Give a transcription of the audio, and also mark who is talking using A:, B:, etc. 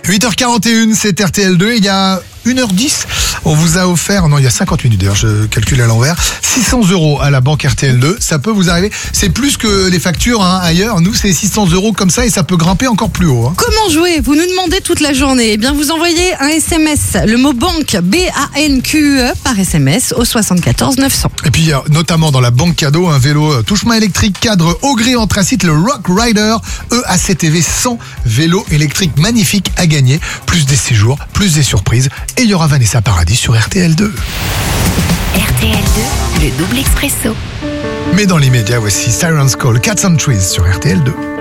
A: 8h41, c'est RTL2. Il y a 1h10, on vous a offert, non, il y a 50 minutes d'ailleurs, je calcule à l'envers, 600 € à la banque RTL2. Ça peut vous arriver. C'est plus que les factures ailleurs. Nous, c'est 600 € comme ça et ça peut grimper encore plus haut.
B: Comment jouer? Vous nous demandez toute la journée. Eh bien, vous envoyez un SMS, le mot banque, BANQE, par SMS au 74 900.
A: Et puis, notamment dans la banque cadeau, un vélo touche-main électrique cadre au gris anthracite, le Rock Rider EACTV 100, vélo électrique magnifique à gagner. Plus des séjours, plus des surprises. Et il y aura Vanessa Paradis sur RTL2.
C: RTL2, le double expresso.
A: Mais dans l'immédiat, voici Siren's Call, Cats and Trees sur RTL2.